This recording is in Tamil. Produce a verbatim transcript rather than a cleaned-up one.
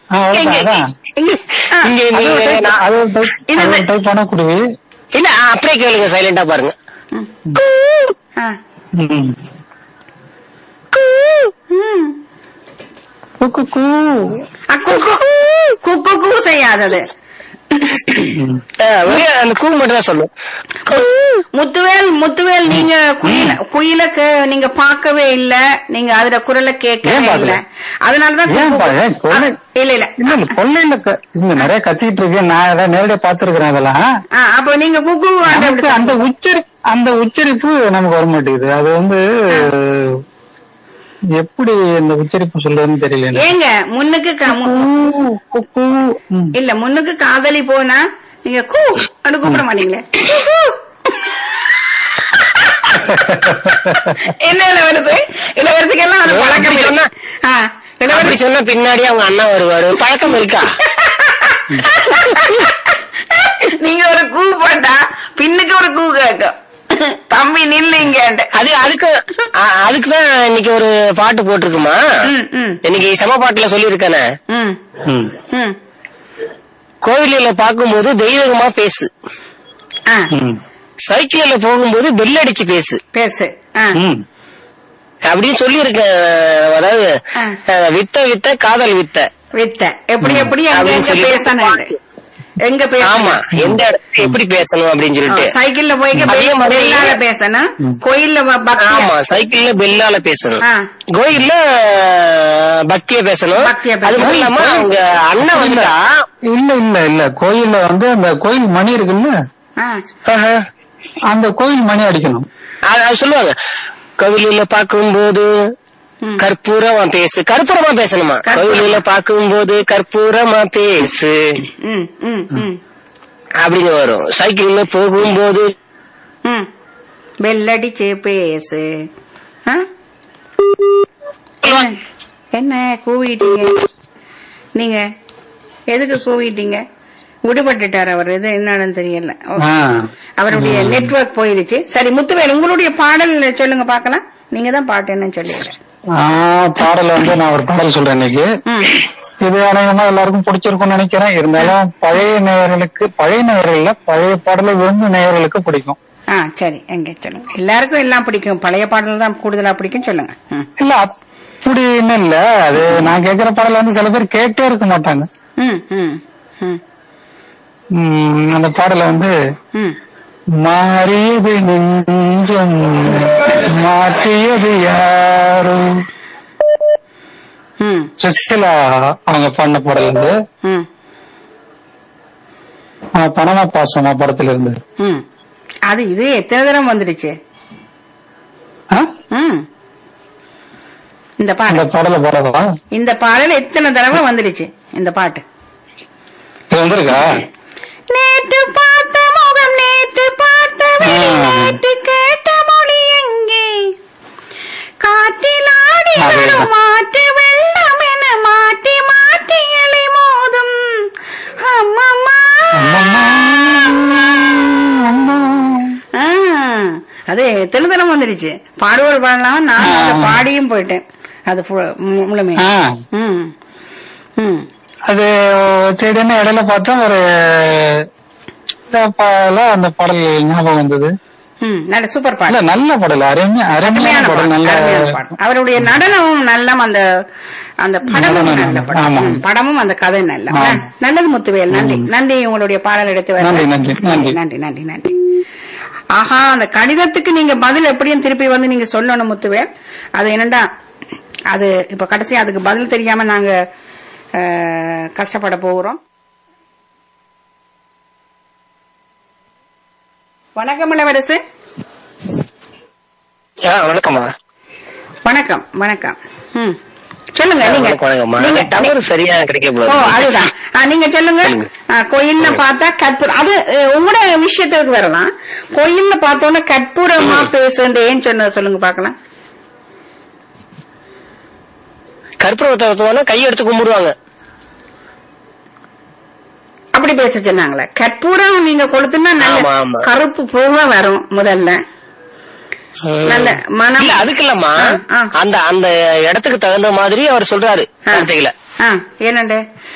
குருவி இல்ல அப்படியே கேளுங்க, சைலண்டா பாருங்க. செய்யாதது அந்த கூ மட்டும் தான் சொல்லும். முத்துவேல் முத்துவேல் நீங்க குயில குயில நீங்க பாக்கவே இல்ல, நீங்க அதுல குரலை கேட்கவே இல்ல, அதனாலதான் இல்ல இல்ல இல்ல நிறைய கத்திட்டு இருக்கேன். நான் அதான் நேரடியா பாத்துருக்கேன் அதெல்லாம். அப்ப நீங்க குக்கு அந்த உச்சரி அந்த உச்சரிப்பு நமக்கு வர மாட்டேங்குது. அது வந்து எப்படி இந்த உச்சரிப்பு சொல்றதுன்னு தெரியல. ஏங்க முன்னுக்கு இல்ல முன்னுக்கு காதலி போனா நீங்க கூ அப்படி கூப்பிட மாட்டீங்களே? என்ன இளவரசு இளவரசிக்கெல்லாம் அது பழக்கம் சொன்னா இளவரசி சொன்னா பின்னாடி அவங்க அண்ணா வருவாரு, பழக்கம் இருக்கா? நீங்க ஒரு கூ போட்டா பின்னுக்கு ஒரு கூ கேட்கும், தம்பி நில்லுங்க. அது அதுக்கு அதுக்குதான் இன்னைக்கு ஒரு பாட்டு போட்டிருக்குமா, இன்னைக்கு சம பாட்டுல சொல்லி இருக்கானே, கோயில பாக்கும்போது தெய்வமா பேசு, சைக்கிள்ல போகும்போது பெல் அடிச்சு பேசு பேசு அப்படின்னு சொல்லி இருக்க. அதாவது வித்த வித்த காதல் வித்த வித்த எப்படி எப்படி பேசணும், எங்க ஆமா எந்த இடத்துல எப்படி பேசணும் அப்படின்னு சொல்லிட்டு சைக்கிள்ல போய் பெல்லால பேசணும், கோயில்ல ஆமா சைக்கிள்ல பெல்லால பேசணும், கோயில்ல பக்திய பேசணும். அது மட்டும் இல்லாம அவங்க அண்ணன் வந்துட்டா இல்ல இல்ல இல்ல கோயில்ல வந்து அந்த கோயில் மணி இருக்குல்ல, அந்த கோயில் மணி அடிக்கணும். அது சொல்லுவாங்க, கோவிலில பாக்கும்போது கற்பூரமா பேசு, கற்பூரமா பேசணுமா, கோவிலில பாக்கும்போது கற்பூரமா பேசு அப்படின்னு வரும். சைக்கிள்ல போகும்போது பெல்லடிச்சு பேசு. என்ன கூவிட்டீங்க நீங்க? எதுக்கு கூவிட்டீங்க? விடுபட்டுட்டார் அவர், எது என்னன்னு தெரியல. அவருடைய நெட்வொர்க் போயிடுச்சு. சரி முத்துவேல், உங்களுடைய பாடல் சொல்லுங்க பாக்கலாம். நீங்க தான் பாட்டு என்னன்னு சொல்லிடுங்க. பாடல் வந்து நான் ஒரு பாடல் சொல்றேன் இன்னைக்கு. இது அநேகமா எல்லாருக்கும் பிடிச்சிருக்கும்னு நினைக்கிறேன். இருந்தாலும் பழைய நேயர்களுக்கு, பழைய நேயர்கள்ல பழைய பாடலை விரும்பும் நேயர்களுக்கு பிடிக்கும். ஆஹ் சரி, எங்க சொல்லுங்க. எல்லாருக்கும் எல்லாம் பிடிக்கும், பழைய பாடல் தான் கூடுதலா பிடிக்கும், சொல்லுங்க. இல்ல அப்படின்னு இல்ல, அது நான் கேக்குற பாடல் வந்து சில பேர் கேட்டே இருக்க மாட்டாங்க. அந்த பாடல வந்து மாறியது நெஞ்சம் மாற்றியது யாரும், சுசிலா அவங்க பண்ண பாடல் வந்து பணமா பாசமா படத்துல இருந்து. அது இது எத்தனை தரம் வந்துடுச்சு இந்த பாடல பாடலா? இந்த பாடல் எத்தனை தடவை வந்துடுச்சு இந்த பாட்டு வந்திருக்கா? நேற்று பார்த்த முகம், நேற்று பார்த்த வெளி, நேற்று கேட்ட மொழி எங்கே, காற்றில் ஆடி வரும் மாற்று வெள்ளம் என மாற்றி மாற்றி அலை மோதும் அம்மம்மா. அது எத்தனை தினம் வந்துருச்சு. பாடுவோர் பாடலாம், நான் பாடியும் போயிட்டேன். அது முழுமையா அது திடீர்னு இடையில பார்த்தா ஒரு அந்த பாடல் ஞாபகம் வந்தது. சூப்பர் பாடல், நல்ல பாடல், அருமையான பாடல், நல்ல அவருடைய நடனமும் நல்ல, அந்த அந்த படமும் நல்ல படம், படமும் அந்த கதை நல்ல. நல்லது முத்துவேல், நன்றி நன்றி உங்களுடைய பாடல் எடுத்து வர நன்றி நன்றி நன்றி நன்றி. ஆஹா, அந்த கடிதத்துக்கு நீங்க பதில் எப்படியும் திருப்பி வந்து நீங்க சொல்லணும் முத்துவேல். அது என்னண்டா, அது இப்ப கடைசி அதுக்கு பதில் தெரியாம நாங்க கஷ்டப்பட போகிறோம். வணக்கம் இளவரசு. வணக்கம்மா. வணக்கம் வணக்கம். ம் சொல்லுங்க. நீங்க டவர் சரியா கிடைக்க. ஓ அதுதான், நீங்க சொல்லுங்க. கோயில்ல பார்த்தா கற்பூரம், அது உங்களோட விஷயத்துக்கு வரலாம். கோயில்ல பார்த்தோன்னா கற்பூரமா பேசுன்னு சொன்ன சொல்லுங்க பாக்கலாம். கற்பூரத்தை கை எடுத்து கும்பிடுவாங்க, அப்படி பேச சொன்னாங்களே. கற்பூரம் நீங்க கொளுத்துனா நல்ல கருப்பு பூவா வரும் முதல்ல, நல்ல மனம். அதுக்கு இல்லம்மா, அந்த அந்த இடத்துக்கு தகுந்த மாதிரி அவர் சொல்றாரு வார்த்தைகளை. என்னண்டு